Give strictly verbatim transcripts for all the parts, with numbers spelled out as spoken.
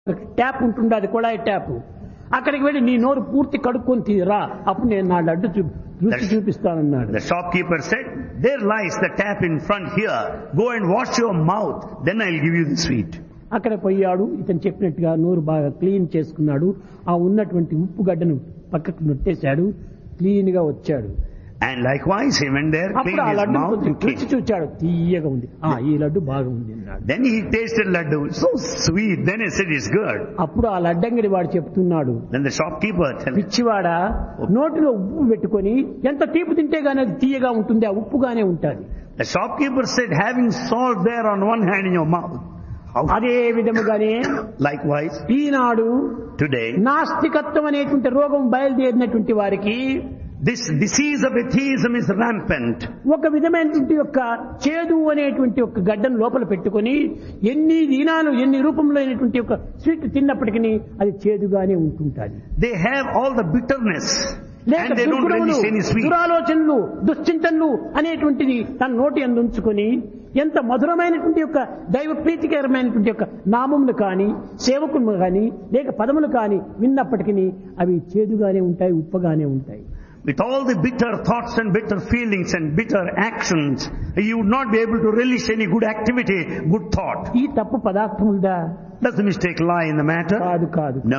Tap ఉంటుంది, అది కొళాయి tap. అక్కడికి వెళ్ళి నీ నోరు పూర్తి కడుక్కొని తీరా, అప్పుడు నేను నా లడ్డు చూ రుచి చూపిస్తానన్నాడు. The shopkeeper said, there lies the tap in front here. Go and wash your mouth, then I'll give you the sweet. అక్కడ పోయాడు. ఇతను చెప్పినట్టుగా నోరు బాగా క్లీన్ చేసుకున్నాడు. ఆ ఉన్నటువంటి ఉప్పు గడ్డను పక్కకు నొట్టేశాడు. క్లీన్ గా వచ్చాడు. And likewise he went there, cleaned his mouth and cleaned. రుచి చూచాడు, తీయగా ఉంది. ఆ ఈ లడ్డు బాగుంది అన్నాడు. Then he tasted laddu, so sweet. Then he said, it's good. అప్పుడు ఆ లడ్డంగిడి వాడు చెప్తున్నాడు, Then the shopkeeper said, పిచ్చివాడా, నోటిలో ఉప్పు పెట్టుకొని ఎంత తీపి తింటే గానీ అది తీయగా ఉంటుంది, ఆ ఉప్పుగానే ఉంటుంది. the shopkeeper said, having salt there on one hand in your mouth. How? అదే విధముగానే Likewise, ఈనాడు today, నాస్తికత్వం అనేటువంటి రోగం బయలుదేరినటువంటి వారికి this disease of atheism is rampant. ఒక విధమైనటువంటి యొక్క చేదు అనేటువంటి ఒక గడ్డను లోపల పెట్టుకొని ఎన్ని దినాలు ఎన్ని రూపంలో అయినటువంటి ఒక స్వీట్ తిన్నప్పటికీ అది చేదుగానే ఉంటుంటుంది. They have all the bitterness లేక and they don't దుర్గుణములు, relish any sweet. దురాలోచనలు, దుశ్చింతనలు అనేటువంటిది తన నోటి అందు ఉంచుకొని ఎంత మధురమైనటువంటి యొక్క దైవ ప్రీతికరమైనటువంటి యొక్క నామములు కానీ సేవకులు కానీ లేక పదములు కానీ విన్నప్పటికీ అవి చేదుగానే ఉంటాయి, ఉప్పగానే ఉంటాయి. With all the bitter thoughts and bitter feelings and bitter actions, you would not be able to relish any good activity, good thought. ఈ తప్పు పదార్థములదా? Does the mistake lie in the matter? కాదు కాదు, No.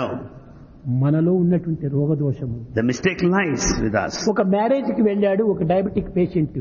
మనలో ఉన్నటువంటి రోగదోషము. The mistake lies with us. ఒక marriage కి వెళ్ళాడు ఒక diabetic patient.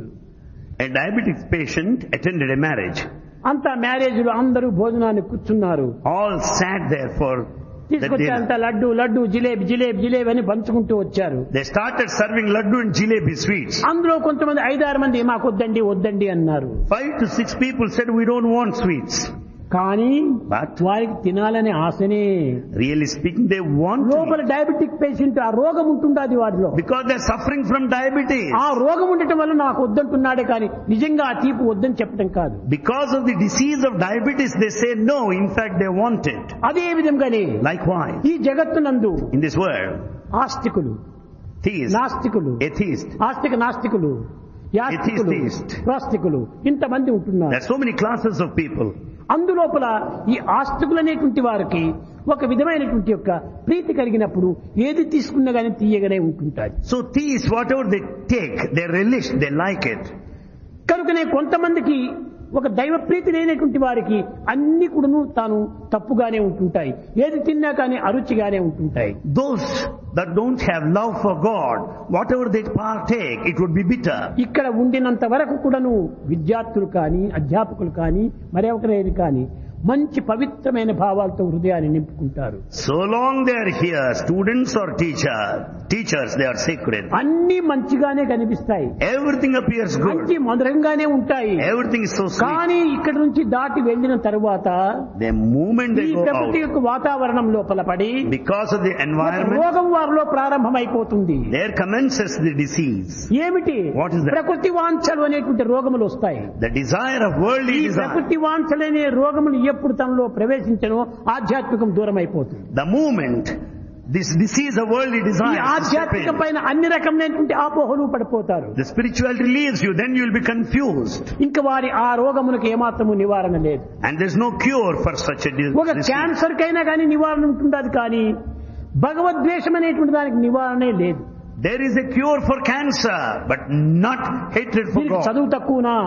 A diabetic patient attended a marriage. అంతా మ్యారేజ్ లో అందరూ భోజనాన్ని కూర్చున్నారు. All sat there for the తీసుకొచ్చి అంత dinner. లడ్డు లడ్డు జిలేబీ జిలేబీ జిలేబీ అని పంచుకుంటూ వచ్చారు. They started serving laddu and jalebi sweets. అందులో కొంతమంది ఐదారు మంది మాకు వద్దండి వద్దండి అన్నారు. Five to six people said, we don't want sweets. కానీ But వారికి తినాలనే ఆశనే. really speaking, they want to లోపల eat. డయాబెటిక్ పేషెంట్ ఆ రోగం ఉంటుండది వాడిలో. Because they're suffering from diabetes. ఆ రోగం ఉండటం వల్ల నాకు వద్దంటున్నాడే కానీ నిజంగా ఆ తీపి వద్దని చెప్పడం కాదు. Because of the disease of diabetes, they say no. In fact, they want it. అదే విధంగానే Likewise, ఈ జగత్తునందు in this world, ఆస్తికులు, theist, నాస్తికులు, atheist, ఆస్తిక నాస్తికులు, యాస్తికులు, Atheist. ప్రాస్తికులు ఇంతమంది ఉంటున్నారు. there are so many classes of people. అందులోపల ఈ ఆస్తికులు అనేటువంటి వారికి ఒక విధమైనటువంటి యొక్క ప్రీతి కలిగినప్పుడు ఏది తీసుకున్నా గానీ తీయగానే ఉంటుంటాయి. So theists, whatever they take, they relish, they like it. కనుకనే కొంతమందికి ఒక దైవ ప్రీతి లేనటువంటి వారికి అన్ని కూడాను తాను తప్పుగానే ఉంటుంటాయి. ఏది తిన్నా కానీ అరుచిగానే ఉంటుంటాయి. Those that don't have love for God, whatever they partake, it would be bitter. ఇక్కడ ఉండినంత వరకు కూడాను విద్యార్థులు కానీ అధ్యాపకులు కానీ మరొకరేది కానీ మంచి పవిత్రమైన భావాలతో హృదయాన్ని నింపుకుంటారు. So long they are here, students or teacher, teachers, they are sacred. అన్ని మంచిగానే కనిపిస్తాయి, Everything appears మంచి good. మధురంగానే ఉంటాయి. Everything is so sweet. కానీ ఇక్కడ నుంచి దాటి వెళ్ళిన తరువాత The moment they ఈ go ప్రకృతి out, యొక్క వాతావరణం లోపల పడి because of the ఒక environment, రోగం వారిలో ప్రారంభమైపోతుంది. there commences the disease. ఏమిటి? What is that? ప్రకృతి వాంఛలు అనేటువంటి రోగములు వస్తాయి. The desire of worldly ఈ desire. ప్రకృతి వాంఛలనే రోగములు ఎప్పుడు తనలో ప్రవేశించనో ఆధ్యాత్మికం దూరం అయిపోతుంది. The moment this disease of worldly ఈ desire step ఆధ్యాత్మిక in, పైన అన్ని రకమైనటువంటి ఆపోహలు పడిపోతారు. the spirituality leaves you, then you will be confused. ఇంకా వారి ఆ రోగములకు ఏమాత్రము నివారణ లేదు. And there's no cure for such a dis- ఒక disease. క్యాన్సర్ కైనా కానీ నివారణ ఉంటుండదు, కానీ భగవద్వేషం అనేటువంటి దానికి నివారణే లేదు. There is a cure for cancer, but not hatred for మీకు God. చదువు తక్కువనా,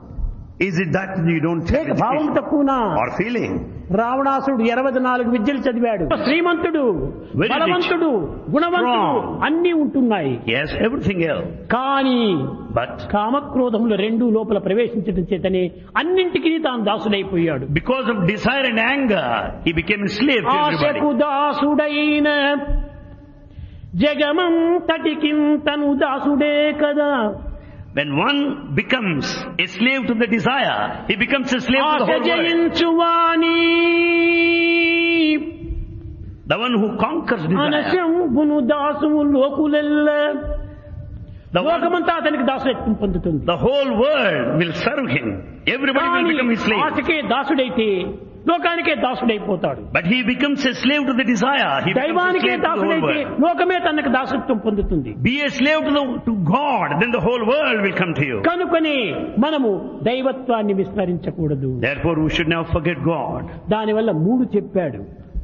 Is it that you don't have లేక భావం education తక్కువనా? or feeling? రావణాసుడు ఇరవై నాలుగు విద్యలు చదివాడు. శ్రీమంతుడు, Very rich, బలవంతుడు, గుణవంతుడు strong. అన్ని ఉంటున్నాయి. Yes, everything else. కానీ But కామక్రోధములు రెండు లోపల ప్రవేశించడం చేతనే అన్నింటికీ తాను దాసుడైపోయాడు. because of desire and anger, he became a slave to ఆశకు everybody. దాసుడైన జగమంతటికి తను దాసుడే కదా. When one becomes a slave to the desire, he becomes a slave to the Asha whole world. జయించువాని The one who conquers desire. అనశంబును దాసువు లోకులెల్ల. The one, లోకమంతా అతనికి దాసుడత్వం పొందుతుంది. the whole world will serve him. Everybody will become his slave. ఆశకే దాసుడైతే లోకానికే దాసుడైపోతాడు. But he becomes a slave to the desire. He becomes a దైవానికే slave to the whole దాసుడైతే world. లోకమే తనకు దాసత్వం పొందుతుంది. Be a slave to, the, to God, then the whole world will come to you. కనుకనే మనము దైవత్వాన్ని విస్మరించకూడదు. Therefore we should never forget God. దానివల్ల మూడు చెప్పాడు.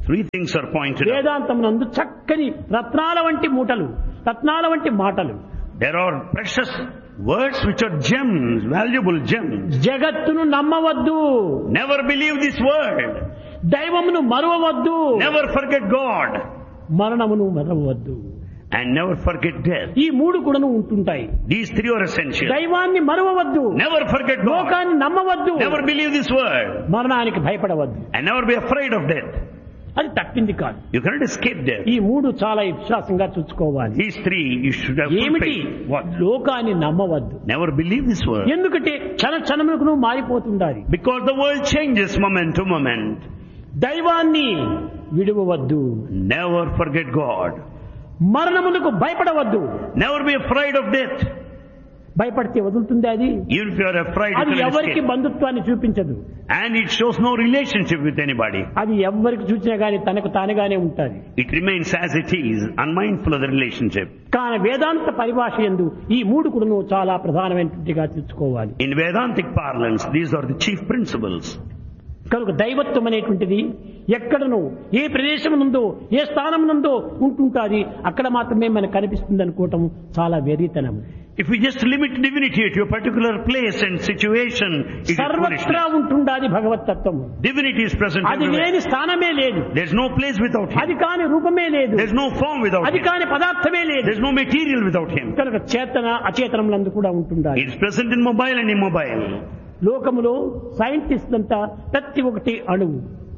Three things are pointed out. వేదాంతమునందు చక్కని రత్నాల వంటి మూటలు, రత్నాల వంటి మాటలు. There are precious words which are gems, valuable gems. జగత్తును నమ్మవద్దు, Never believe this word. దైవమును మరువవద్దు, Never forget God. మరణమును మరవవద్దు. And never forget death. ఈ మూడు కూడాను ఉంటుంటాయి. These three are essential. దైవాన్ని మరువవద్దు, Never forget God. లోకాన్ని నమ్మవద్దు, Never believe this word. మరణానికి భయపడవద్దు. And never be afraid of death. అది తప్పింది కాదు. You cannot escape death. ఈ మూడు చాలా విశ్వాసంగా చూసుకోవాలి. These three you should have full ఏమిటి? faith. What? లోకాన్ని నమ్మవద్దు. Never believe this word. ఎందుకంటే క్షణ క్షణములకు నువ్వు మారిపోతుండాలి. Because the world changes moment to moment. దైవాన్ని విడువవద్దు, Never forget God. మరణమునకు భయపడవద్దు. Never be afraid of death. భయపడితే వదులుతుంది అది. Even if you are afraid, అది you can ఎవరికి escape. బంధుత్వాన్ని చూపించదు. And it shows no relationship with anybody. అది ఎవరికి చూసినా గానీ తనకు తానుగానే ఉంటుంది. It remains as it is, unmindful of the relationship. కానీ వేదాంత పరిభాష యందు ఈ మూడు కూడాను చాలా ప్రధానమైనట్టుగా తెలుసుకోవాలి. In Vedantic parlance, these are the chief principles. కనుక దైవత్వం అనేటువంటిది ఎక్కడనో ఏ ప్రదేశం నుందో ఏ స్థానం నుందో ఉంటుంటాది, అక్కడ మాత్రమే మనకు కనిపిస్తుంది అనుకోవటం చాలా వెర్రితనం. If we just limit divinity to a particular place and situation, it is సర్వత్రా foolishness. ఉంటుండాది భగవతత్వము. Divinity is present అది everywhere. లేని స్థానమే లేదు, There is no place without అది Him. కాని రూపమే లేదు, There is no form without అది Him. కాని పదార్థమే లేదు. There is no material without Him. కనుక చేతన అచేతనములందు కూడా ఉంటుండాలి. It is present in mobile and immobile. లోకములో సైంటిస్ట్ అంతా ప్రతి ఒక్కటి అణువు.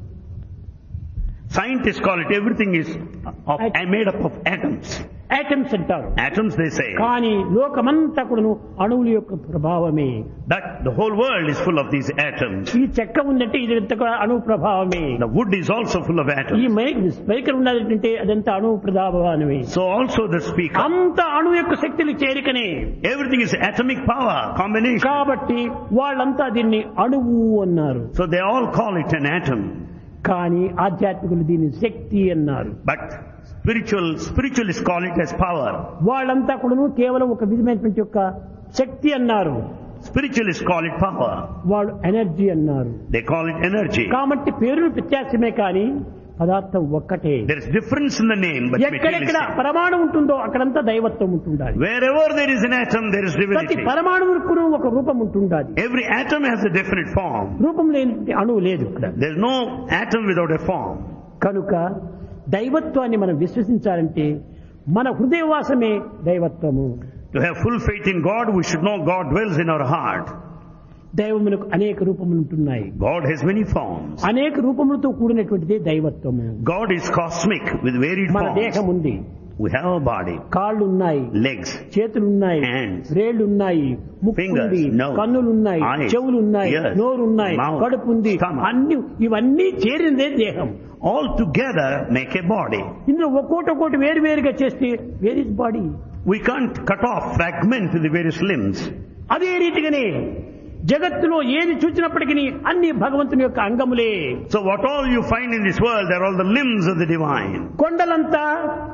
Scientists call it everything is of, made up of atoms. Atoms అంటారు. Atoms, they say. కానీ లోకమంతా కూడాను అణువుల యొక్క ప్రభావమే. That the whole world is full of these atoms. ఈ చెక్క ఉందంటే ఇది అంతా కూడా అణువు ప్రభావమే. The wood is also full of ఈ atoms. మైక్ స్పీకర్ ఉన్నదంటే అదంతా అణువు ప్రభావమే. So also the speaker. అంత అణువు యొక్క శక్తులు చేరికనే. Everything is atomic power combination. కాబట్టి వాళ్ళంతా దీన్ని అణువు అన్నారు. So they all call it an atom. కానీ ఆధ్యాత్మికులు దీన్ని శక్తి అన్నారు. But spiritual spiritualists call it as power. వాళ్ళంతా కూడాను కేవలం ఒక విధమైనటువంటి యొక్క శక్తి అన్నారు. Spiritualists call it power. వాళ్ళు ఎనర్జీ అన్నారు. They call it energy. కాబట్టి పేరులు వ్యత్యాసమే కానీ పదార్థం ఒక్కటే. There is difference in the name, but ఎక్కడెక్కడ materialistic. పరమాణు ఉంటుందో అక్కడంతా దైవత్వం ఉంటుండాలి. Wherever there is an atom, there is ప్రతి divinity. పరమాణువుకు ఒక రూపం ఉంటుండాలి. Every atom has a definite form. రూపం లేని అణువు లేదు ఇక్కడ. There is no atom without a form. కనుక దైవత్వాన్ని మనం విశ్వసించాలంటే మన హృదయవాసమే దైవత్వము. To have full faith in God, we should know God dwells in our heart. దైవములకు అనేక రూపములు ఉంటున్నాయి. God has many forms. అనేక రూపములతో కూడినటువంటిదే దైవత్వము. God is cosmic with varied మన దేహం forms. ఉంది, We have a body, కాళ్ళు ఉన్నాయి, legs, చేతులు ఉన్నాయి, hands, వేళ్లు ఉన్నాయి, ముక్కు fingers, ఉంది, nose, కన్నులు ఉన్నాయి, eyes, చెవులు ఉన్నాయి, ears, నోరు ఉన్నాయి, mouth, కడుపు ఉంది, stomach. అన్ని ఇవన్నీ చేరిందే దేహం. all together make a body. ఇందులో ఒక్కోటి ఒక్కోటి వేరు వేరుగా చేస్తే where is body. We can't cut off, fragment the various limbs. అదే రీతిగానే జగత్తులో ఏది చూసినప్పటికీ అన్ని భగవంతుని యొక్క అంగములే. So what all you find in this world, they're all the limbs of the divine. కొండలంతా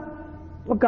ఒక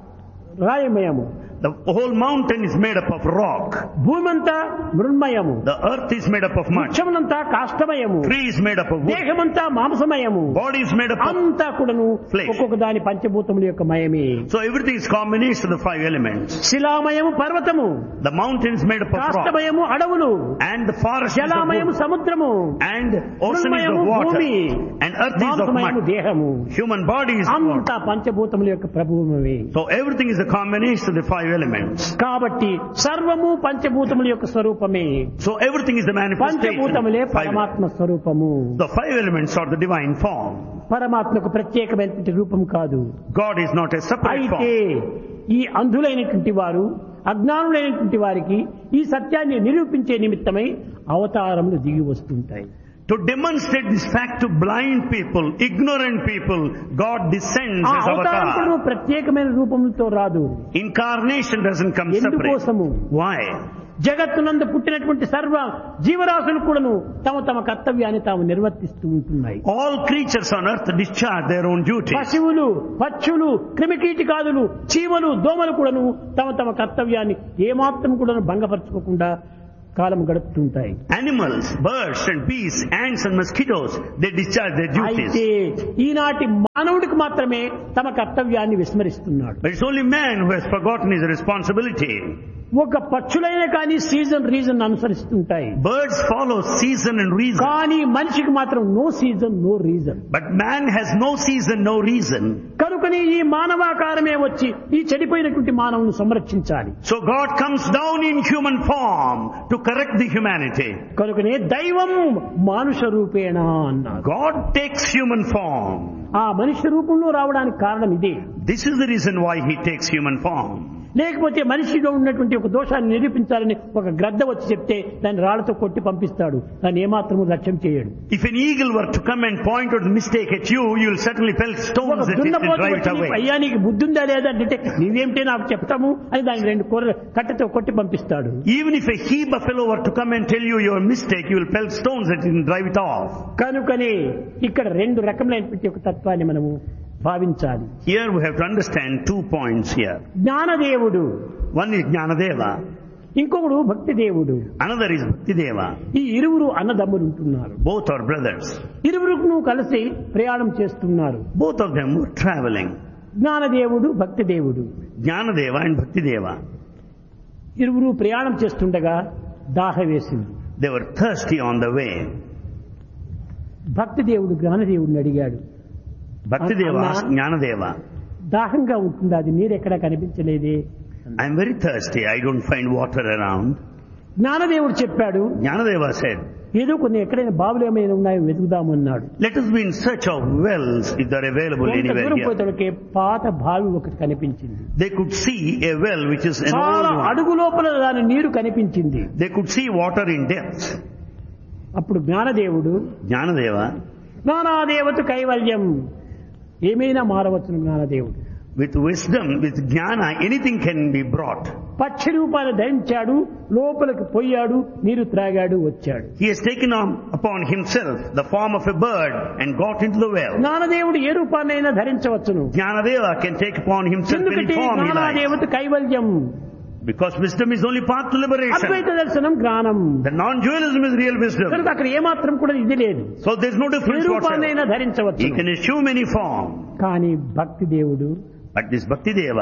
రాయమయము, The whole mountain is made up of rock. భూమంతా మృన్మయము, The earth is made up of mud. వృక్షములంతా కాష్టమయము, Tree is made up of wood. దేహమంతా మాంసమయము, Body is made up of... అంతా కూడాను Flesh. ఒక్కొక్క దాని పంచభూతముల యొక్క మయమే. So everything is combination of the five elements. శిలామయము పర్వతము, The mountain is made up of rock. కాష్టమయము అడవులు, And the forest is of జలమయము wood. సముద్రము, And ocean is మృన్మయము of water. భూమి, And earth is of మాంసమయము mud. దేహము. Human body is of water. అంతా పంచభూతముల యొక్క ప్రభువమే. So everything is a combination of the five elements. కాబట్టి సర్వము పంచభూతముల యొక్క స్వరూపమే. So everything is the manifestation. పంచభూతములే of five. పరమాత్మ స్వరూపము. The five elements are the divine form. పరమాత్మకు ప్రత్యేకమైనటువంటి రూపం కాదు. God is not a separate అయితే form. ఈ అంధులైనటువంటి వారు, అజ్ఞానులైనటువంటి వారికి ఈ సత్యాన్ని నిరూపించే నిమిత్తమై అవతారములు దిగి వస్తుంటాయి. To demonstrate this fact to blind people, ignorant people, God descends ఆ as అవతారములు avatar. ప్రత్యేకమైన రూపంతో రాదు. Incarnation doesn't come separate. ఎందుకోసము? Why? జగత్తునందు పుట్టినటువంటి సర్వ జీవరాశులు కూడాను తమ తమ కర్తవ్యాన్ని తాము నిర్వర్తిస్తూ ఉంటున్నాయి. All creatures on earth discharge their own duty. పశువులు, పక్షులు, క్రిమికీటకాదులు, చీమలు, దోమలు కూడాను తమ తమ కర్తవ్యాన్ని ఏమాత్రం కూడాను భంగపరచుకోకుండా కాలం గడుపుతుంటాయి. Animals, birds and beasts, ants and mosquitoes, they discharge their duties. అయితే ఈనాటి మానవుడికి మాత్రమే తమ కర్తవ్యాన్ని విస్మరిస్తున్నాడు. But it's only man who has forgotten his responsibility. ఒక పక్షులైన కానీ season reason అనుసరిస్తుంటాయి. Birds follow season and reason. కానీ మనిషికి మాత్రం no season no reason. But man has no season, no reason. కనుకని ఈ మానవాకారమే వచ్చి ఈ చెడిపోయినటువంటి మానవుని సంరక్షించాలి. So God comes down in human form to correct the humanity. కనుకనే దైవం మానుష రూపేణ అన్నారు. God takes human form. ఆ మనిషి రూపంలో రావడానికి కారణం ఇదే. This is the reason why he takes human form. లేకపోతే మనిషిలో ఉన్నటువంటి ఒక దోషాన్ని నిరూపించాలని ఒక గ్రద్ద వచ్చి చెప్తే దాన్ని రాళ్లతో కొట్టి పంపిస్తాడు. దాన్ని ఏమాత్రము లక్ష్యం చేయడు. If an eagle were to come and point out the mistake at you, you will certainly pelt stones at it and drive it away. అయ్యా నీకు బుద్ధి ఉందా లేదా అంటే నీవేమిటే నాకు చెప్తాము అని దాన్ని రెండు కూర కట్టెతో కొట్టి పంపిస్తాడు. Even if a he buffalo were to come and tell you your mistake, you will pelt stones at it and drive it off. కనుకనే ఇక్కడ రెండు రకములైనటువంటి ఒక తత్వాన్ని మనము భావించాలి. Here we have to understand two points here. జ్ఞానదేవుడు, one is Jnanadeva, ఇంకొకడు భక్తి దేవుడు. another is Bhaktideva. ఈ ఇరువురు అన్నదమ్ములు ఉంటున్నారు. Both are brothers. ఇరువురును కలిసి ప్రయాణం చేస్తున్నారు. Both of them were traveling. జ్ఞానదేవుడు భక్తి దేవుడు. Jnanadeva and Bhaktideva. ఇరువురు ప్రయాణం చేస్తుండగా దాహం వేసింది. They were thirsty on the way. భక్తి దేవుడు జ్ఞానదేవుడిని అడిగాడు. Bhaktideva asked Jnanadeva, దాహంగా ఉంటుంది, అది నీరు ఎక్కడ కనిపించలేదే. I am very thirsty, I don't find water around. జ్ఞానదేవుడు చెప్పాడు, Jnanadeva said, ఏదో కొన్ని ఎక్కడైనా బావులు ఏమైనా ఉన్నాయో వెతుకుదాము అన్నాడు. let us be in search of wells if they are available anywhere here. పోతే పాత బావి ఒకటి కనిపించింది. They could see a well which is an old చాలా one. అడుగు లోపల దాని నీరు కనిపించింది. They could see water in depth. అప్పుడు జ్ఞానదేవుడు, Jnanadeva, జ్ఞానాదేవత కైవల్యం, ఏమైనా మారవచ్చును జ్ఞానదేవుడు. with wisdom, with jnana, anything can be brought. పక్షి రూపాన్ని ధరించాడు, లోపలికి పోయాడు, నీరు త్రాగాడు, వచ్చాడు. He has taken on upon himself the form of a bird and got into the well. జ్ఞానదేవుడు A రూపాన్నైనా ధరించవచ్చును. Jnanadeva can take upon himself any ఎందుకంటే form he likes. జ్ఞానాదేవత కైవల్యం, Because wisdom is only path to liberation. అద్వైత దర్శనం జ్ఞానం. The non-dualism is real wisdom. కనుక అక్కడ ఏమాత్రం కూడా ఇది లేదు. So there is no A difference రూపాన్నైనా whatsoever. ధరించవచ్చు. He can assume any form. కానీ భక్తి దేవుడు But this Bhaktideva,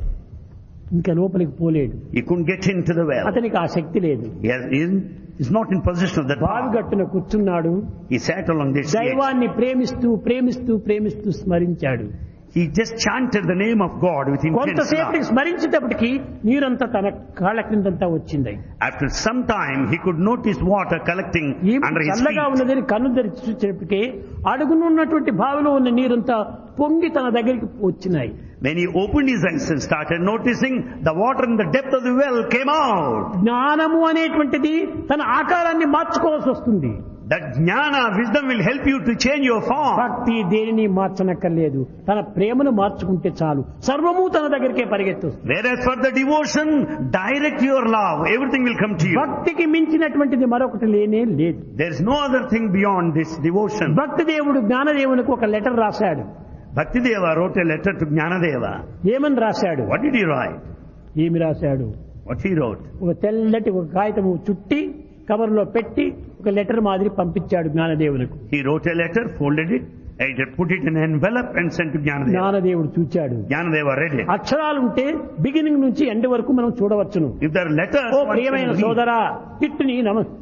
ఇంకా లోపలికి పోలేడు. he couldn't get into the well. అతనికి ఆ శక్తి లేదు. He has, he is not in possession of that బావి power. గట్టున కూర్చున్నాడు. He sat along this gate. దైవాన్ని ప్రేమిస్తూ ప్రేమిస్తూ ప్రేమిస్తూ స్మరించాడు. He just chanted the name of God with intense కొంతసేపటికి love. స్మరించేటప్పటికి నీరంతా తన కాళ్ళ క్రిందంతా వచ్చింది. After some time, he could notice water collecting ఈ under his చల్లగా feet. ఉన్నదని కన్ను తెరిచి చూసేటప్పటికే అడుగునున్నటువంటి బావిలో ఉన్న నీరంతా పొంగి తన దగ్గరికి వచ్చినాయి. When he opened his eyes and started noticing, the water in the depth of the well came out. జ్ఞానము అనేటువంటిది తన ఆకారాన్ని మార్చుకోవాల్సి వస్తుంది. That jnana, wisdom will help you to change your form. భక్తి దేనిని మార్చనక్కర్లేదు, తన ప్రేమను మార్చుకుంటే చాలు, సర్వము తన దగ్గరికే పరిగెత్తుస్తుంది. Whereas for the devotion, direct your love, everything will come to you. భక్తికి మించినటువంటిది మరొకటి లేనే లేదు. There is no other thing beyond this devotion. భక్తి దేవుడు జ్ఞానదేవునికి ఒక లెటర్ రాశాడు. Bhaktideva wrote a letter to Jnanadeva. ఏమని రాశాడు? What did he write? ఏమి రాశాడు? What he wrote? ఒక తెల్లటి ఒక కాగితము చుట్టి కవర్లో పెట్టి ఒక లెటర్ మాదిరి పంపించాడు జ్ఞానదేవునికి. He wrote a letter, folded it, and put it in an envelope and sent to Jnanadeva. జ్ఞానదేవుడు చూచాడు. Jnanadeva read it. అక్షరాలు ఉంటే బిగినింగ్ నుంచి ఎండ్ వరకు మనం చూడవచ్చును. If there are letters, oh one ప్రియమైన can read. సోదరా, ఇట్టుని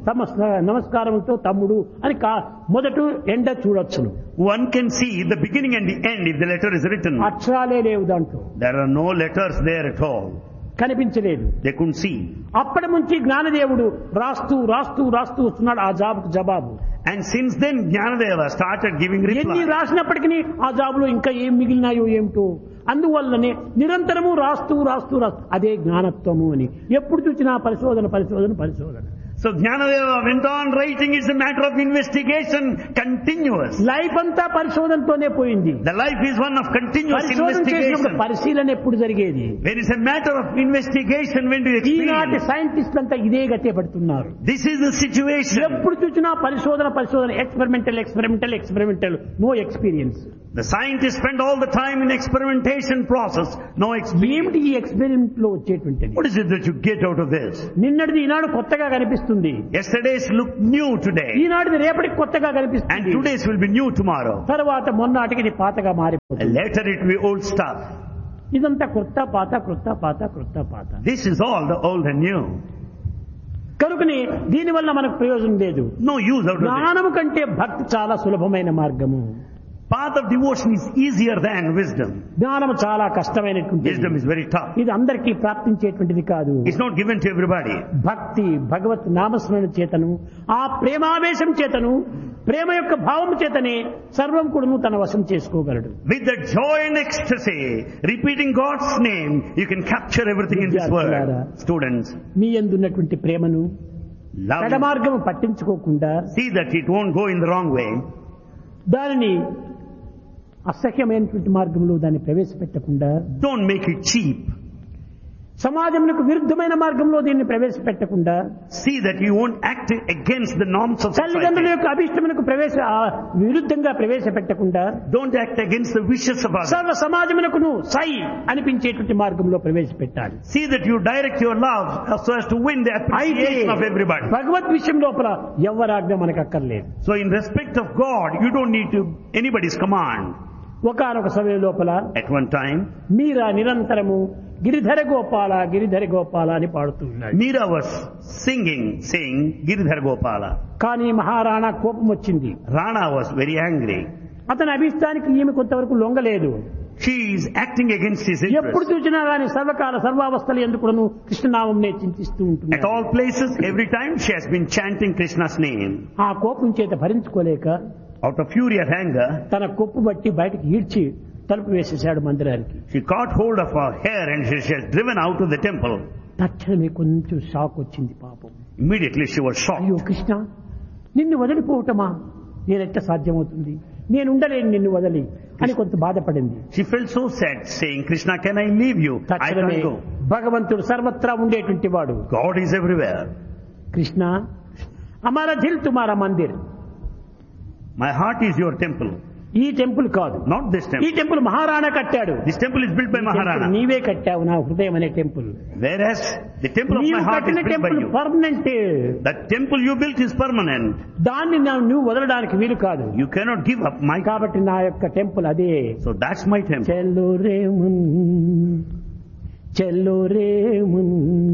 నమస్కారంతో తమ్ముడు అని మొదట ఎండ చూడొచ్చును. One can see the beginning and the end if the letter is written. అక్షరాలే లేవు దాంట్లో, There are no letters there at all. కనిపించలేదు. They couldn't see. అప్పటి నుంచి జ్ఞానదేవుడు రాస్తూ రాస్తూ రాస్తూ వస్తున్నాడు ఆ జాబుకు జవాబు. And since then, Jnanadeva started giving ఎన్ని reply. రాసినప్పటికీ ఆ జాబులో ఇంకా ఏం మిగిలినాయో ఏమిటో, అందువల్లనే నిరంతరము రాస్తూ రాస్తూ రాస్తూ అదే జ్ఞానత్వము అని. ఎప్పుడు చూసినా పరిశోధన పరిశోధన పరిశోధన. So Jnanadeva went on writing. It's a matter of investigation, continuous. Life అంతా పరిశోధనతోనే పోయింది. The life is one of continuous పరిశోధన చేసినప్పుడు investigation. పరిశీలన ఎప్పుడు జరిగేది? When it's a matter of investigation, when do you ఈనాటి experience? సైంటిస్టులు అంతా ఇదే గతే పడుతున్నారు. This is the situation. ఎప్పుడు చూసినా పరిశోధన పరిశోధన, experimental experimental experimental, no experience. The scientists spend all the time in experimentation process. No experience. ఏమిటి ఈ ఎక్స్పెరిమెంట్ లో వచ్చేటువంటిది? What is it that you get out of this? నిన్నటిది ఈనాడు కొత్తగా కనిపిస్తుంది. Yesterday's look new today. ఈనాటిది రేపటికి కొత్తగా And కనిపిస్తుంది. today's will be new tomorrow. తర్వాత మొన్నటికి ఇది పాతగా And మారిపోతుంది. later it will be old stuff. ఇదంతా కొత్త పాత కొత్త పాత కొత్త పాత. This is all the old and new. కనుకని దీనివల్ల మనకు ప్రయోజనం లేదు. No use out of this. జ్ఞానము కంటే భక్తి చాలా సులభమైన మార్గము. Path of devotion is easier than wisdom. జ్ఞానము చాలా కష్టమైనటువంటిది. Wisdom is very tough. ఇది అందరికీ ప్రాప్తించేటువంటిది కాదు. It's not given to everybody. భక్తి భగవత్ నామస్మరణ చేతను ఆ ప్రేమావేశం చేతను ప్రేమ యొక్క భావం చేతనే సర్వం కూడాను తన వశం చేసుకోగలడు. With the joy and ecstasy, repeating God's name, you can capture everything in this world. Students, మీ యందున్నటువంటి ప్రేమను love. పెడమార్గము పట్టించుకోకుండా See that it won't go in the wrong way. దానిని అసహ్యమైనటువంటి మార్గంలో దాన్ని ప్రవేశపెట్టకుండా Don't make it cheap. సమాజంలో విరుద్ధమైన మార్గంలో దీన్ని ప్రవేశపెట్టకుండా See that you won't act against the norms of తల్లిదండ్రుల society. యొక్క అభిష్టములకు ప్రవేశ ఆ విరుద్ధంగా ప్రవేశపెట్టకుండా Don't act against the wishes of others. సర్వ సమాజమునకును సై అనిపించేటువంటి మార్గంలో ప్రవేశపెట్టాలి. See that you direct your love so as to win the అయితే appreciation of everybody. భగవద్ విషయం లోపల ఎవరాజ్ఞ మనకు అక్కర్లేదు. So in respect of God, you don't need to anybody's command. ఒకానొక సమయం లోపల At one time, మీరా నిరంతరము గిరిధర గోపాల గిరిధర గోపాల అని పాడుతూ ఉన్నాడు. Meera was singing, saying, Giridhar Gopala. కానీ మహారాణా కోపం వచ్చింది. Rana was very angry. అతని అభిష్టానికి ఈమె కొంతవరకు లొంగలేదు. She is acting against his ఎప్పుడు interest. చూసినా గాని సర్వకాల సర్వావస్థలు ఎందుకును కృష్ణనామం చింతిస్తూ At ఉంటుంది. all places, every time she has been chanting Krishna's name. ఆ కోపం చేత భరించుకోలేక Out of fury of anger, తన కొప్పు బట్టి బయటకు ఈడ్చి తలుపు వేసేశాడు మందిరానికి. she caught hold of her hair and she she has driven out of the temple. తక్షణమే కొంచెం షాక్ వచ్చింది పాపం. Immediately she was అయ్యో shocked. కృష్ణ, నిన్ను వదిలిపోవటమా నేనెట్ట సాధ్యమవుతుంది, నేను ఉండలేను నిన్ను వదిలి అని కొంత బాధపడింది. She felt so sad, saying, Krishna, can I leave you? I తక్షణమే can't go. భగవంతుడు సర్వత్రా ఉండేటువంటి వాడు. God is everywhere. Krishna, అమారా Dil తుమారా Mandir, My heart is your temple, ఈ టెంపుల్ కాదు, not this ఈ temple. టెంపుల్ మహారాణా కట్టాడు. This temple is built by ఈ టెంపుల్ Maharana. నీవే కట్టావు నా హృదయం అనే temple. Whereas the temple of my నీవు heart is కట్టిన built by temple you. Permanent. The temple you built is permanent. దాన్ని నా- నువ్వు వదలడానికి వీలు కాదు. You cannot give up my. కాబట్టి నా యొక్క టెంపుల్ అదే. So that's my temple. Chhello రేమున్ Chhello రేమున్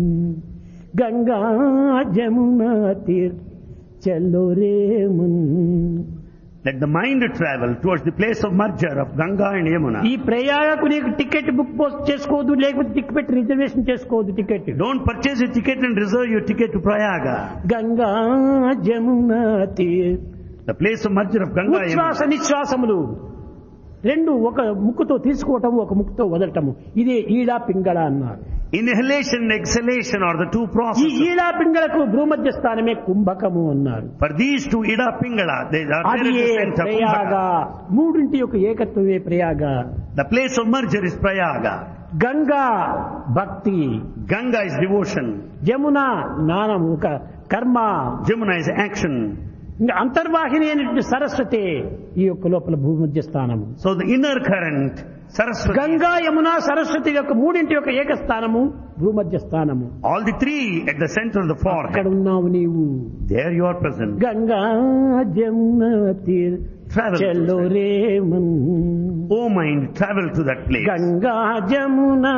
Ganga Jamuna తీర్ Chhello రేమున్. Let the mind travel towards the place of merger of Ganga and Yamuna. ఈ ప్రయాగకు నీకు టికెట్ బుక్ పోస్ట్ చేసుకోవద్దు, లేకపోతే టికెట్ రిజర్వేషన్ చేసుకోవద్దు. Ticket Don't purchase a ticket and reserve your ticket to Prayaga. Ganga Jamuna తీర్. The place of merger of Ganga and ఉచ్ఛ్వాస Yamuna. నిశ్వాసములు రెండు ఒక ముక్కుతో తీసుకోవటం, ఒక ముక్కుతో వదలటము, ఇదే ఈడా పింగళ అన్నారు. Inhalation and exhalation are the two ఈ processes. ఈడా పింగళకు భూమధ్య స్థానమే కుంభకము అన్నారు. For these two, Ida Pingala, they are there అది at the center. Prayag. Kumbhaka. మూడింటి యొక్క ఏకత్వమే Prayag. The place of merger is Prayaga. Ganga భక్తి, Ganga is devotion. యమున జ్ఞానం, ఒక కర్మ, Jamuna is action. ఇంకా అంతర్వాహిని అయినటువంటి సరస్వతి ఈ యొక్క లోపల భూమధ్య స్థానము. So the inner current, Saraswati. Ganga Yamuna Saraswati యొక్క మూడింటి యొక్క ఏకస్థానము భూమధ్య స్థానము. All the three at the center of the అక్కడ forehead. ఉన్నావు నీవు. There you are present. Ganga Jamuna తీర్ Travel. Chhello Raman. Oh mind, travel to that place. Ganga Jamuna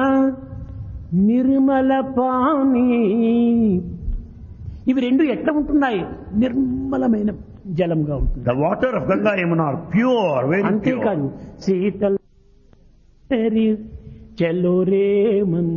Nirmala pani, ఇవి రెండు ఎట్లా ఉంటున్నాయి? నిర్మలమైన జలంగా ఉంటుంది. The water of Ganga Yamuna are pure, very pure. అంతేకాదు, శీతల్ చెల్లో Raman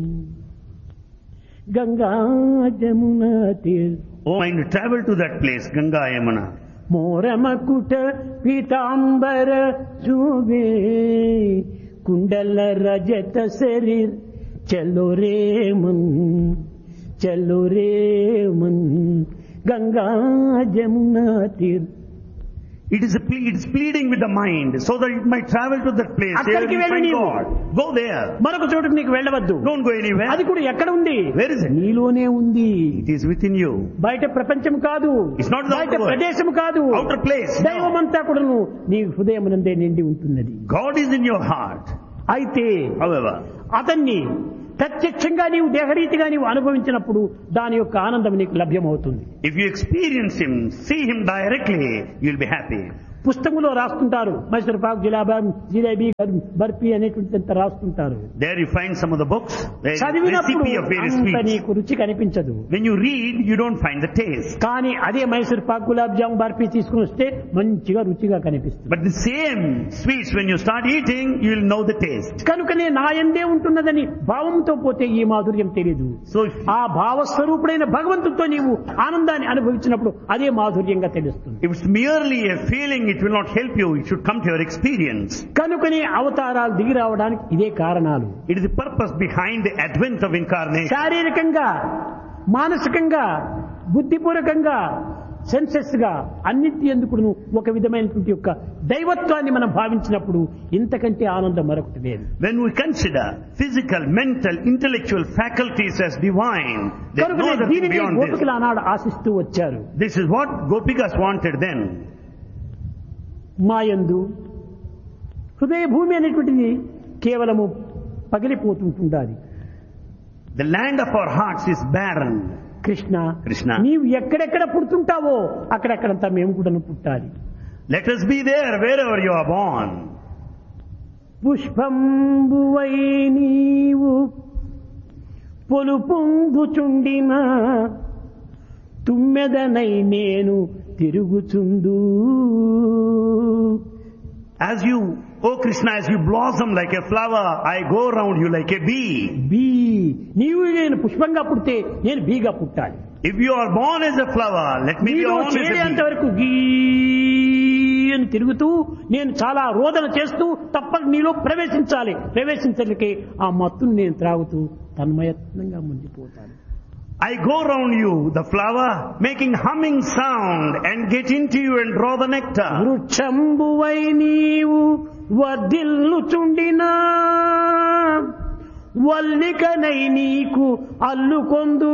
Ganga Jamuna తీర్. Oh mind, travel to that place, Ganga Yamuna. మోరమకుట Pitambara శోభే కుండల రజత శరీర్ చెల్లో రేమన్ చెల్లో Raman Ganga Jamuna తీర్. It is a ple- it is pleading with the mind so that it might travel to that place. There అక్కడికి you వెళ్ళి find నీవు God. Go there. మరొక చోటుకు నీకు వెళ్ళవద్దు. Don't go anywhere. అది కూడా ఎక్కడ ఉంది? Where is it? నీలోనే ఉంది. It is within you. బయట ప్రపంచం కాదు, It's not the బయట outer world. ప్రదేశం కాదు, Outer place. No. దైవమంతా కూడాను నీ హృదయమునందే నిండి ఉంటున్నది. God is in your heart. అయితే However, అతన్ని ప్రత్యక్షంగా నీవు దేహరీతిగా నీవు అనుభవించినప్పుడు దాని యొక్క ఆనందం నీకు లభ్యమవుతుంది. if you experience Him, see Him directly, you'll be happy. పుస్తకంలో రాస్తుంటారు మైసూర్ పాక్, జిలాబా, జిలేబీ, బర్ఫీ అనేటువంటి రాస్తుంటారు. There you find some of the books, the చదివినప్పుడు recipe of various అంత sweets. నీకు రుచి కనిపించదు. When you read, you don't find the taste. కానీ అదే మైసూర్ పాక్, గులాబ్ జామ్, బర్ఫీ తీసుకుని వస్తే మంచిగా రుచిగా కనిపిస్తుంది. But the same sweets, when you start eating, you'll know the taste. కనుకనే నా యందే ఉంటున్నదని భావంతో పోతే ఈ మాధుర్యం తెలియదు. So ఆ భావస్వరూపుడైన భగవంతుడితో నీవు ఆనందాన్ని అనుభవించినప్పుడు అదే మాధుర్యంగా తెలుస్తుంది. if it's merely a feeling, it will not help you. It should come to your experience. కనుకనే అవతారాలు దిగి రావడానికి ఇదే కారణాలు. It is the purpose behind the advent of incarnation. శారీరకంగా, మానసికంగా, బుద్ధిపూర్వకంగా, సెన్సెస్ గా అన్నింటి ఎందుకు ఒక విధమైనటువంటి యొక్క దైవత్వాన్ని మనం భావించినప్పుడు ఇంతకంటే ఆనందం మరొకటి లేదు. When we consider physical, mental, intellectual faculties as divine, there is no other thing దీనిని beyond this. గోపికలు ఆనాడు ఆశిస్తూ వచ్చారు. This is what Gopikas wanted then. మాయందు హృదయ భూమి అనేటువంటిది కేవలము పగిలిపోతుంటుండాలి. The land of our hearts is barren. Krishna, Krishna, నీవు ఎక్కడెక్కడ పుడుతుంటావో అక్కడెక్కడంతా మేము కూడా పుట్టాలి. let us be there wherever you are born. పుష్పంబువై నీవు పొలుపొంగుచుండిన తుమ్మెదనై నేను తిరుగుచుందు. As you, oh Krishna, as you blossom like a flower, I go around you like a bee. Be, నీవు నేను పుష్పంగా పుడితే నేను బీగా పుట్టాలి. If you are born as a flower, let me be నీలో born as a చేరేంత bee. వరకు గీ అని తిరుగుతూ నేను చాలా రోదన చేస్తూ తప్పక నీలో ప్రవేశించాలి. ప్రవేశించడానికి ఆ మత్తును నేను త్రాగుతూ తన్మయత్నంగా ముందుపోతాను. I go round you, the flower, making humming sound and get into you and draw the nectar. వృక్షంబువై నీవు వర్ధిల్లుచుండినా వల్లికనై నీకు అల్లుకొందు.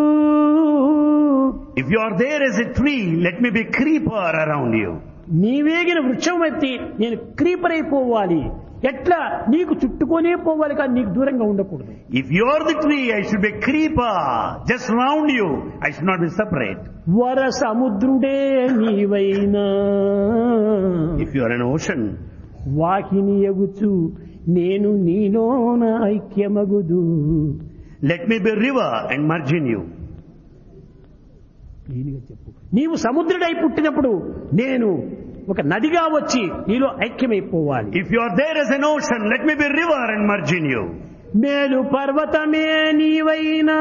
If you are there as a tree, let me be creeper around you. నీవేగిన వృక్షం అయితే నేను క్రీపర్ అయిపోవాలి. ఎట్లా నీకు చుట్టుకొనే పోవాలి కానీ నీకు దూరంగా ఉండకూడదు. If you are the tree, I should be creeper just round you. I should not be separate. వర సముద్రుడే నీవైనా If you are an ocean, వాహిని ఎగుచు నేను నీలోన ఐక్యమగుదు. let me be river and merge in you. చెప్పు, నీవు సముద్రుడై పుట్టినప్పుడు నేను ఒక నదిగా వచ్చి నీలో ఐక్యమైపోవాలి. If you are there as an ocean, let me be river and merge in you. మేలు పర్వతమే నీవైనా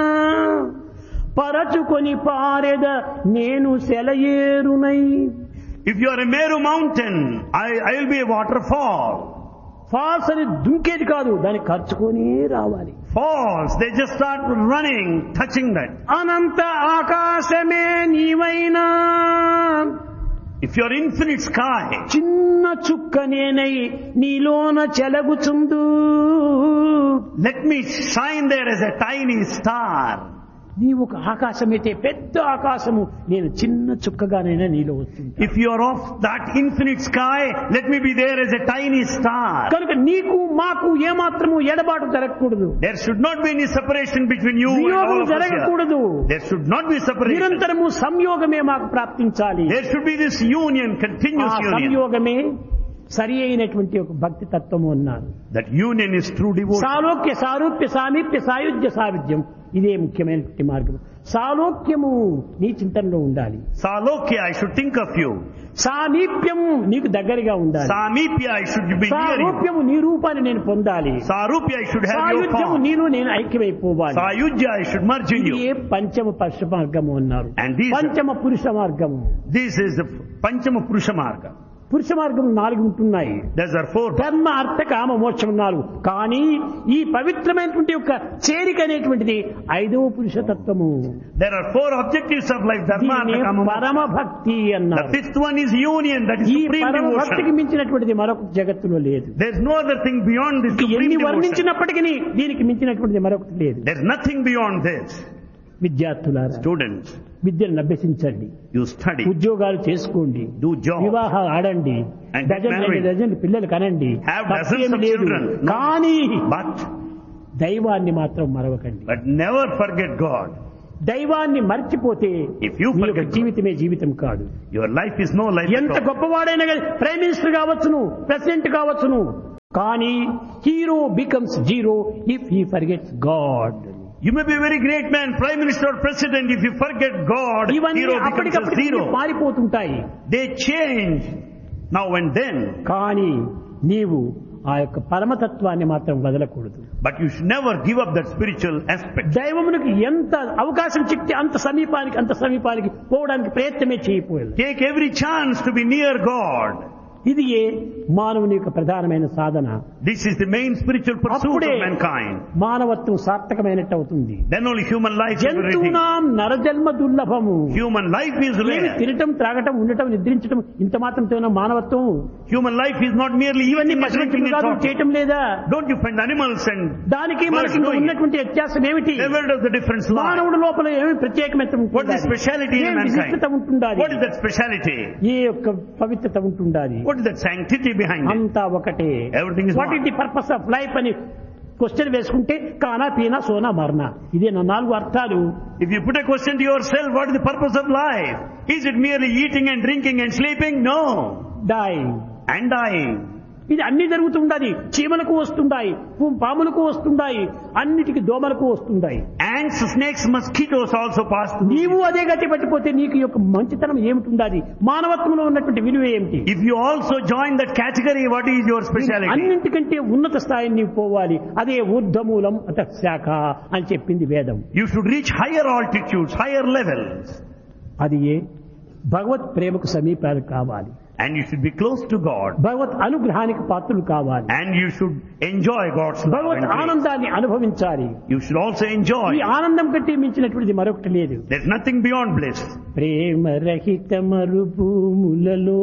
పరచుకొని పారెద నేను సెలయేరునై. If you are a Meru mountain, I, I will be a waterfall. Falls అని దుంకేది కాదు, దాన్ని ఖర్చుకొని రావాలి. Falls, they just start running, touching that. Anantha Aakasame నీవైనా If you are infinite sky, చిన్న చుక్క నేనై నీలోన చెలగుచుందు. let me shine there as a tiny star. నీవు ఒక ఆకాశమైతే పెద్ద ఆకాశము, నేను చిన్న చుక్కగానైనా నీలో వస్తుంది. If you are of that infinite sky, let me be there as a tiny star. కనుక నీకు మాకు ఏమాత్రము ఎడబాటు జరగకూడదు. There should not be any separation between you and all వియోగం of us here. జరగకూడదు. There should not be separation. నిరంతరము సంయోగమే మాకు ప్రాప్తించాలి. There should be this union, ఆ continuous union. సంయోగమే సరి అయినటువంటి ఒక భక్తి తత్వము అన్నారు. That union is true devotion. సాలోక్య సారూప్య సామీప్య సాయుధ్య సావిధ్యం, ఇదే ముఖ్యమైనటువంటి మార్గం. సాలోక్యము నీ చింతనలో ఉండాలి. Salokya, I should think of you. సామీప్యము నీకు దగ్గరగా ఉండాలి. Samipya, I should be near you. సారూప్యము నీ రూపాన్ని నేను పొందాలి. Sarupya, I should have your సాయుధ్యము form. నీలో నేను ఐక్యమైపోవాలి. Sayujya, I should merge in ఇది you. పంచమ పురుష మార్గము అన్నారు. And these- పంచమ పురుష మార్గము. This is the Panchama Purusha Marga. పురుష మార్గం నాలుగు ఉంటున్నాయి. There are four. ధర్మ అర్థ కామ మోక్షం నాలుగు. కానీ ఈ పవిత్రమైనటువంటి యొక్క చేరిక అనేటువంటిది ఐదవ పురుషతత్వము. There are four objectives of life. Dharma, Artha, Kama, Moksha. పరమ భక్తి అన్నారు. The fifth one is union, that is ఈ supreme పరమ devotion. భక్తికి మించినటువంటిది మరొక జగత్తులో లేదు. There is no other thing beyond this supreme ఎన్ని devotion. వర్ణించినప్పటికీ దీనికి మించినటువంటిది మరొకటి లేదు. There is nothing beyond this. విద్యార్థులారా, Students, విద్యను అభ్యసించండి, you study, ఉద్యోగాలు చేసుకోండి, do job, వివాహాలు ఆడండి, And get dozen married. Dozen పిల్లలు కనండి, have dozens తప్పేమీ of లేదు. children. No. కానీ But, దైవాన్ని మాత్రం మరవకండి. but never forget God. దైవాన్ని మర్చిపోతే If you మీ యొక్క forget God, జీవితమే జీవితం కాదు. your life is no life ఎంత at all. గొప్పవాడైనా కానీ ప్రైమ్ మినిస్టర్ కావచ్చును, ప్రెసిడెంట్ కావచ్చును, కానీ hero becomes zero if he forgets God. You may be a very great man, prime minister or president, if you forget God, ఇవన్నీ hero becomes a అప్పటికప్పుడు zero. మారిపోతుంటాయి. They change now and then. కానీ నీవు ఆ యొక్క పరమతత్వాన్ని మాత్రం వదలకూడదు. But you should never give up that spiritual aspect. దైవమునికి ఎంత అవకాశం చిక్కితే అంత సమీపానికి అంత సమీపానికి పోవడానికి ప్రయత్నమే చేయకపోయారు. Take every chance to be near God. ఇది ఏ మానవుని యొక్క ప్రధానమైన సాధన. This is the main spiritual pursuit అప్పుడే of mankind. మానవత్వం సార్థకమైనట్టు అవుతుంది. Then only human life is everything. జంతువునాం నరజన్మ దుర్లభము. Human life is ఏమి rare. తినటం, త్రాగటం, ఉండటం, నిద్రించటం ఇంత మాత్రం మానవత్వం. Human life is not merely ఇవన్నీ eating and drinking and పశువులు talking. చేయటం లేదా? Don't you find animals and దానికి birds మనకి doing it? ఉన్నటువంటి వ్యత్యాసం ఏమిటి? Where does the difference lie? మానవుడి లోపల ఏమి ప్రత్యేకత What is the speciality in ఏమి విశిష్టత mankind? ఉంటుండాలి? What is that speciality? ఏ యొక్క పవిత్రత ఉంటుండాలి? What is that sanctity behind it? అంతా ఒకటే. Everything is what one. Is the purpose of life అని క్వశ్చన్ వేసుకుంటే కానా పీనా సోనా మరనా, ఇదే నా నాలుగు అర్థాలు. If you put a question to yourself, what is the purpose of life? Is it merely eating and drinking and sleeping? No. Die And dying. ఇది అన్ని జరుగుతుండాలి. చీమలకు వస్తుండాయి, పాములకు వస్తుండాయి, అన్నిటికీ దోమలకు వస్తుండాయి. Ants, snakes, mosquitoes also pass through. నీవు అదే గతి పట్టిపోతే నీకు యొక్క మంచితనం ఏమిటి ఉండాలి? మానవత్వంలో ఉన్నటువంటి విలువ ఏమిటి? If you also join that category, what is your speciality? అన్నింటికంటే ఉన్నత స్థాయిని నీవు పోవాలి. అదే ఊర్ధమూలం అత శాఖ అని చెప్పింది వేదం. You should reach higher altitudes, higher levels. అది ఏ భగవత్ ప్రేమకు సమీపాలు కావాలి. And you should be close to God. భగవత్ అనుగ్రహానికి పాత్రలు కావాలి. And you should enjoy God's love Bhagwat and grace. ఆనందాన్ని అనుభవించాలి. You should also enjoy. ఈ ఆనందం కంటే మించినటువంటిది మరొకటి లేదు. There's nothing beyond bliss. ప్రేమ రహిత మరుభూములలో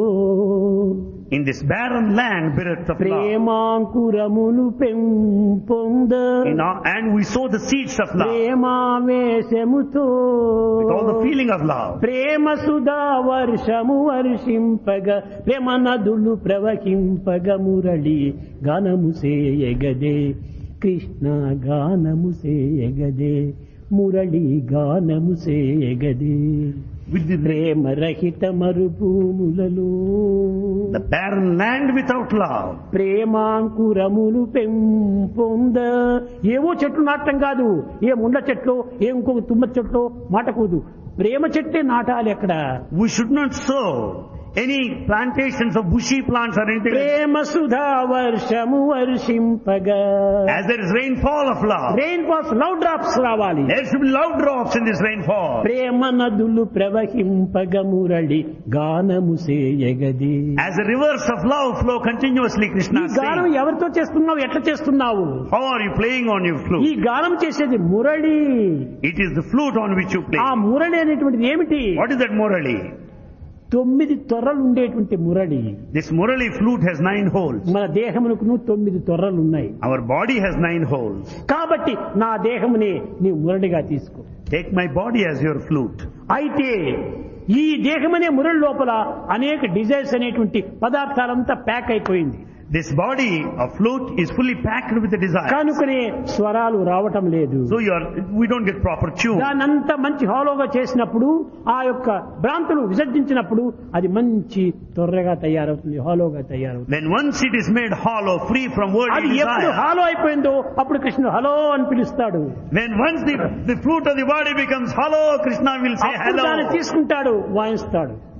In this barren land, bereft of love. ప్రేమాంకురములు పెంపొంద In our, and we sow the seeds of love ప్రేమావేశముతో with all the feeling of love. ప్రేమ సుధా వర్షము వర్షింపగ ప్రేమ నదులు ప్రవహింపగ మురళి గానము సేయగదే కృష్ణ గానము సేయగదే మురళి గానము సేయగదే. With the, ప్రేమ రహిత మరుభూములలో the barren land without love. ప్రేమాంకురములు పెంపొంద ఏవో చెట్లు నాటం కాదు, ఏ ముండ్ల చెట్లు, ఏ ఇంకొక తుమ్మ చెట్లు మాటకూడదు. ప్రేమ చెట్టే నాటాలి. అక్కడ We should not sow any plantations of bushy plants or anything. ప్రేమ సుధా వర్షము వర్షింపగా As there is rainfall of love, rain falls love drops రావాలి. there should be love drops in this rainfall. ప్రేమ నదులు ప్రవహింపగ మురళి గానము సేయగది. As the rivers of love flow continuously, ఈ Krishna గానం says. ఎవరితో చేస్తున్నావు, ఎట్లా చేస్తున్నావు? How are you playing on your ఈ flute? గానం చేసేది Murali. It is the flute on which you play. ఆ మురళి అనేటువంటిది ఏమిటి? What is that murali? తొమ్మిది తొర్రలు ఉండేటువంటి Murali. This murali flute has nine holes. మన దేహమునకు తొమ్మిది తొర్రలు ఉన్నాయి. Our body has nine holes. కాబట్టి నా దేహముని నీ మురళిగా తీసుకో. Take my body as your flute. అయితే ఈ దేహమనే మురళి లోపల అనేక డిజైర్స్ అనేటువంటి పదార్థాలంతా ప్యాక్ అయిపోయింది. This body of flute is fully packed with the desire. కనుకనే స్వరాలు రావటం లేదు. So you are, we don't get proper tune. దానంతా మంచి హాలోగా చేసినప్పుడు ఆ యొక్క భ్రాంతులు విసర్జించినప్పుడు అది మంచి తొర్రగా తయారవుతుంది, హాలోగా తయారవుతుంది. When once it is made hollow, free from అది worldly ఎప్పుడు desire. హాలో అయిపోయిందో అప్పుడు కృష్ణుడు హలో అని పిలుస్తాడు. When once the, the flute of the body becomes hollow, Krishna will say అప్పుడు దాన్ని hello. తీసుకుంటాడు, వాయిస్తాడు.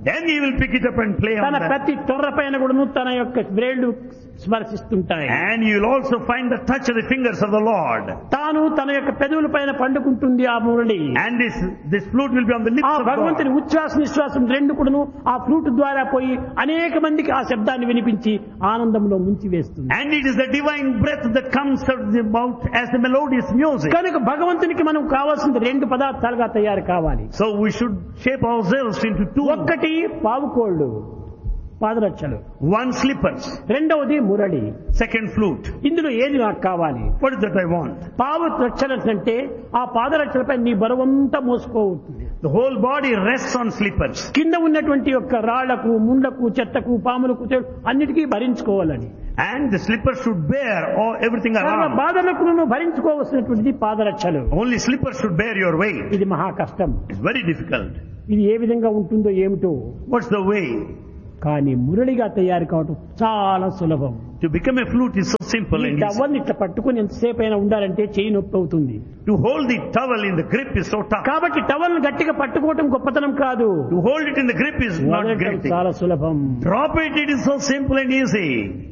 Then he will pick it up and play on తన that. ప్రతి తొర్ర పైన కూడాను తన యొక్క వ్రేళ్లు స్పర్శిస్తుంటాయి. And you will also find the touch of the fingers of the Lord. తాను తన యొక్క పెదవుల పైన పండుకుంటుంది ఆ Murali. And this, this flute will be on the lips ఆ of God. భగవంతుని ఉచ్ఛ్వాస నిశ్వాసం రెండు కూడాను ఆ ఫ్లూట్ ద్వారా పోయి అనేక మందికి ఆ శబ్దాన్ని వినిపించి ఆనందంలో ముంచి వేస్తుంది. And it is the divine breath that comes out of the mouth as the melodious music. కనుక భగవంతునికి మనం కావాల్సింది రెండు పదార్థాలుగా తయారు కావాలి. So we should shape ourselves into two. ఒక్కటి పావుకోళ్ళు పాదరక్షలు, One slippers, రెండవది మురళి. second flute. ఇందులో ఏది నాకు కావాలి? What is that I want? పావు రక్షలు అంటే ఆ పాదరక్షలపై నీ బరువంతా మోసుకోవుతుంది. The whole body rests on slippers. కింద ఉన్నటువంటి యొక్క రాళ్లకు, ముండ్లకు, చెత్తకు, పాములకు అన్నిటికీ భరించుకోవాలని. And the slippers should bear all, everything around. బాధలకు భరించుకోవాల్సినటువంటిది పాదరక్షలు. Only slippers should bear your weight. ఇది మహా కష్టం. It's very difficult. ఇది ఏ విధంగా ఉంటుందో ఏమిటో. What's the way? కానీ మురళిగా తయారు కావటం చాలా సులభం. To become a flute is so simple and easy. Towel ఇట్లా పట్టుకుని ఎంతసేపు అయినా ఉండాలంటే చేయి నొప్పి అవుతుంది. To hold the towel in the grip is so tough. కాబట్టి టవల్ గట్టిగా పట్టుకోవటం గొప్పతనం కాదు. To hold it in the grip is not వదలటం great thing. చాలా సులభం. Drop it, it is so simple and easy.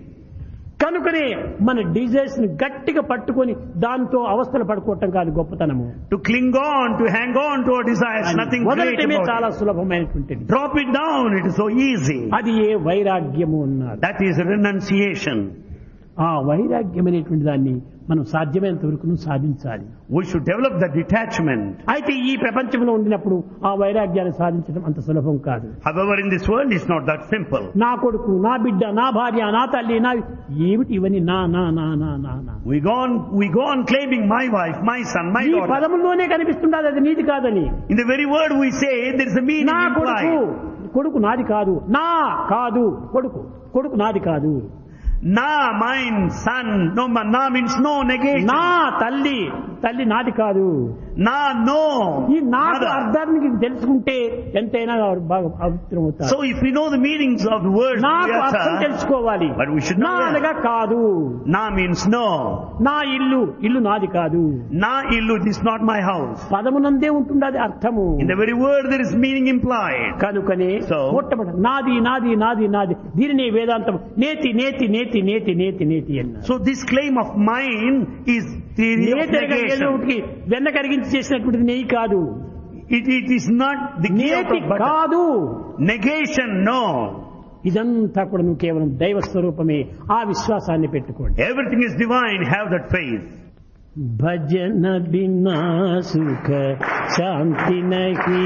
కనుకనే మన డిజైర్స్ ని గట్టిగా పట్టుకొని దాంతో అవస్థలు పడుకోవటం కాదు గొప్పతనము. To cling on, to hang on to our desires, nothing great వదలటమే about చాలా it. సులభమైనటువంటిది. Drop it down, it is so easy. అది ఏ వైరాగ్యము అన్నారు. That is renunciation. ఆ వైరాగ్యం అనేటువంటి దాన్ని మనం సాధ్యమైనంత వరకు సాధించాలి. We should develop the detachment. అయితే ఈ ప్రపంచంలో ఉండినప్పుడు ఆ వైరాగ్యాన్ని సాధించడం అంత సులభం కాదు. However, in this world it's not that simple. నా కొడుకు, నా బిడ్డ, నా భార్య, నా తల్లి, నా ఏమిటి ఇవన్నీ నా నా నా నా నా నా We go on, we go on claiming my wife, my son, my ఈ daughter. పదముల్లోనే కనిపిస్తుండదు అది నీది కాదని. In the very word we say, there is a meaning నా కొడుకు, implied. కొడుకు నాది కాదు, నా కాదు, కొడుకు కొడుకు నాది కాదు. Na, mine, son. No, ma, na means no, negation. నా తల్లి, తల్లి నాది కాదు. Na, no. ఈ నాకు Mother. అర్థానికి తెలుసుకుంటే ఎంతైనా బాగా పవిత్రం అవుతారు. So if we know the meanings of the words we నాకు అర్థం utter, తెలుసుకోవాలి. but we should నా know అనగా that. కాదు. Na means no. నా ఇల్లు, ఇల్లు నాది కాదు. Na illu, this is not my house. పదమునందే ఉంటుండది అర్థము. In the very word there is meaning implied. కనుకనే So, మొట్టమొదటి నాది నాది నాది నాది దీనిని వేదాంతం నేతి నేతి నేతి నేతి నేతి నేతి అన్నారు. So this claim of mine is theory of నేతి అనగా ఏదో negation. ఒకటి వెన్న కరిగించి చేసినటువంటిది నెయ్యి కాదు. It, it is not the key out నేతి of butter. కాదు. Negation, no. ఇదంతా కూడా నువ్వు కేవలం దైవ స్వరూపమే. ఆ విశ్వాసాన్ని పెట్టుకోండి. Everything is divine, have that faith. భజన బినా సుఖ శాంతి నహీ,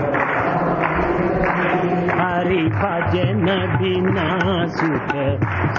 హరి భజన బినా సుఖ